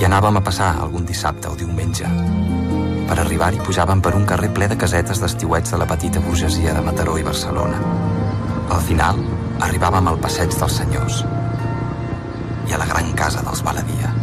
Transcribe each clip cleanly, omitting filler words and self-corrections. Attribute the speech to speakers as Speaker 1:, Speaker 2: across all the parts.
Speaker 1: I anàvem a passar algun dissabte o diumenge. Per arribar-hi pujàvem per un carrer ple de casetes d'estiuets de la petita burgesia de Mataró i Barcelona. Al final, arribàvem al passeig dels senyors i a la gran casa dels Baladia.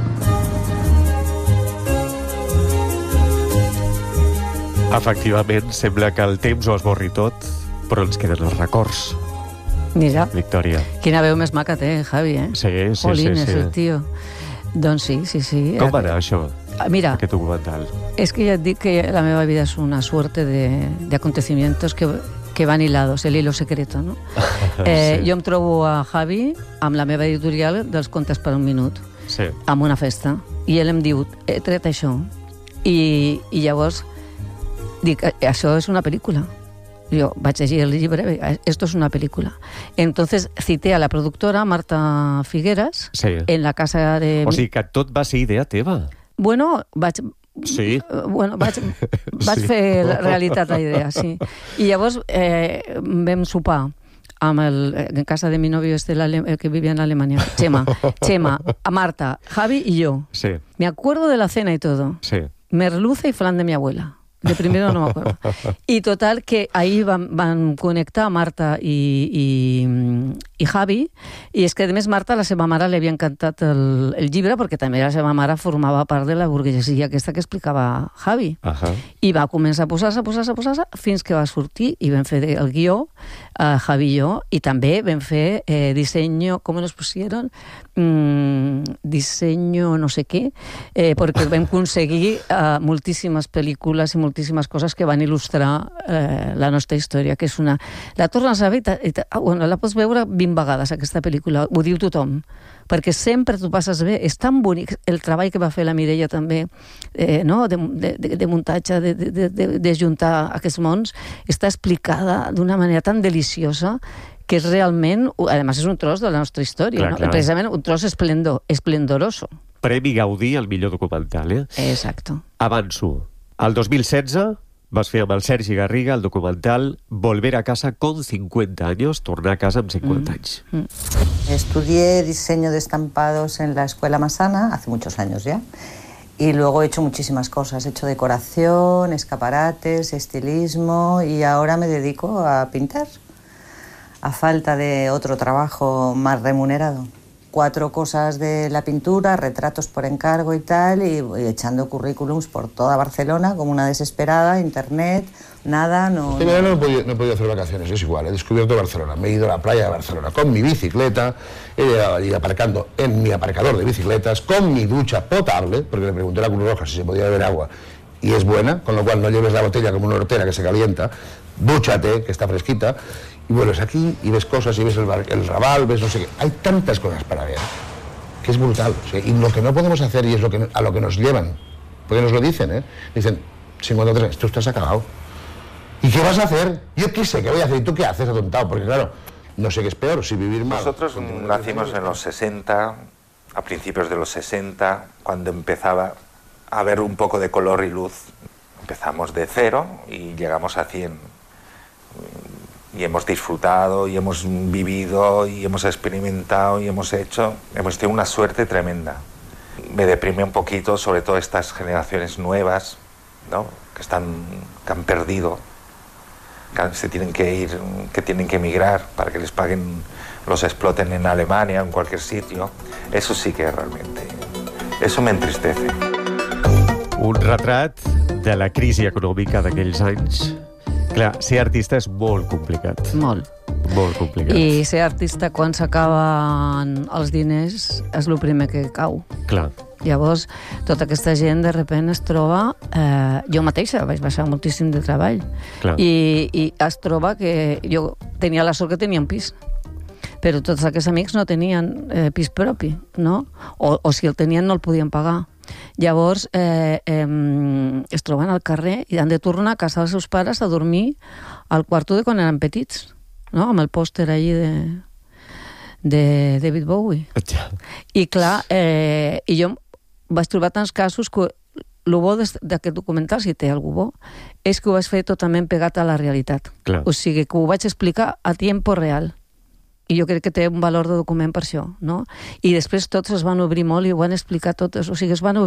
Speaker 2: Efectivament, sembla que el temps ho esborri tot, però ens queden els records.
Speaker 3: Mira,
Speaker 2: Victòria.
Speaker 3: quina veu més maca té, Javi, eh?
Speaker 2: Sí.
Speaker 3: Jolines, el tio. Doncs sí.
Speaker 2: Com va anar això,
Speaker 3: Mira,
Speaker 2: aquest documental?
Speaker 3: es que ya te digo que la nueva vida es una suerte de acontecimientos que van hilados, el hilo secreto, no?
Speaker 2: Sí.
Speaker 3: Jo em trobo a Javi amb la meva editorial dels contes per un minut,
Speaker 2: Sí.
Speaker 3: amb una festa, i ell em diu, he tret això, i llavors dic, això és una pel·lícula. Jo vaig llegir el llibre, esto es una película. Entonces cité a la productora Marta Figueras
Speaker 2: Sí.
Speaker 3: en la casa de...
Speaker 2: O sigui que tot va ser idea teva.
Speaker 3: Bueno, vaig
Speaker 2: Sí.
Speaker 3: vaig fer realitat la idea, sí. I llavors vam sopar en casa de mi novio el que vivía en Alemania, Chema, a Marta, Javi y yo.
Speaker 2: Sí.
Speaker 3: Me acuerdo de la cena y todo.
Speaker 2: Sí.
Speaker 3: Merluza y flan de mi abuela. De primero no me acuerdo. Y total, que ahí van connectar Marta i Javi, i és que, a més, Marta, la seva mare, li havia encantat el llibre, perquè també la seva mare formava part de la burguesia aquesta que explicava Javi. I va començar a posar-se, fins que va sortir, i vam fer el guió, Javi i jo, i també vam fer diseño, com nos pusieron? Diseño no sé què, perquè vam aconseguir moltíssimes pel·lícules i moltíssimes coses que van il·lustrar la nostra història, que és una... La tornes a veure bueno, la pots veure 20 vegades, aquesta pel·lícula, ho diu tothom, perquè sempre t'ho passes bé, és tan bonic el treball que va fer la Mireia també, no? de muntatge, de juntar aquests mons, està explicada d'una manera tan deliciosa que és realment, a més és un tros de la nostra història,
Speaker 2: clar,
Speaker 3: no?
Speaker 2: clar.
Speaker 3: Precisament un tros esplendoroso.
Speaker 2: Premi Gaudí al millor documental, eh?
Speaker 3: Exacto.
Speaker 2: Avanço. El 2016 vas fer amb el Sergi Garriga el documental Volver a casa con 50 años, tornar a casa amb 50 anys.
Speaker 4: Estudié diseño de estampados en la Escuela Massana, hace muchos años ya, y luego he hecho muchísimas cosas. He hecho decoración, escaparates, estilismo, y ahora me dedico a pintar, a falta de otro trabajo más remunerado. 4 cosas de la pintura, retratos por encargo y tal, y voy echando currículums por toda Barcelona como una desesperada, internet, nada, no...
Speaker 5: Este verano no he podido hacer vacaciones, es igual, he descubierto Barcelona, me he ido a la playa de Barcelona con mi bicicleta, he llegado allí aparcando en mi aparcador de bicicletas, con mi ducha potable, porque le pregunté a la Cruz Roja si se podía beber agua, y es buena, con lo cual no lleves la botella como una hortera que se calienta, dúchate, que está fresquita, y vuelves aquí y ves cosas, y ves el Raval, ves no sé qué. Hay tantas cosas para ver, que es brutal. O sea, y lo que no podemos hacer, y es a lo que nos llevan, porque nos lo dicen, dicen, 53, tú estás acabado. ¿Y qué vas a hacer? Yo qué sé, ¿qué voy a hacer? ¿Y tú qué haces, atontado? Porque claro, no sé qué es peor, si vivir mal...
Speaker 6: Nosotros nacimos en los 60, a principios de los 60, cuando empezaba a haber un poco de color y luz. Empezamos de 0 y llegamos a 100. Y hemos disfrutado, y hemos vivido, y hemos experimentado, y hemos tenido una suerte tremenda. Me deprime un poquito, sobre todo estas generaciones nuevas, ¿no? que han perdido, que se tienen que ir, que tienen que emigrar para que les paguen, los exploten en Alemania, en cualquier sitio. Eso sí que realmente, eso me entristece.
Speaker 2: Un retrat de la crisi econòmica d'aquells anys. Clar, ser artista és molt complicat.
Speaker 3: Molt.
Speaker 2: Molt complicat.
Speaker 3: I ser artista, quan s'acaben els diners, és el primer que cau.
Speaker 2: Clar.
Speaker 3: Llavors, tota aquesta gent de sobte es troba... jo mateixa vaig baixar moltíssim de treball.
Speaker 2: Clar.
Speaker 3: I es troba que jo tenia la sort que tenia un pis, però tots aquests amics no tenien pis propi, no? O si el tenien no el podien pagar. Llavors es troben al carrer i han de tornar a casa dels seus pares a dormir al quarto de quan eren petits, no? Amb el pòster allí de David Bowie. I clar, i jo vaig trobar tants casos que el bo d'aquest documental, si té algú bo, és que ho vaig fer totalment pegat a la realitat.
Speaker 2: Clar.
Speaker 3: O sigui, que ho vaig explicar a tiempo real. I jo crec que té un valor de document per això, no? I després tots es van obrir molt i ho van explicar totes, o sigui, es van obrir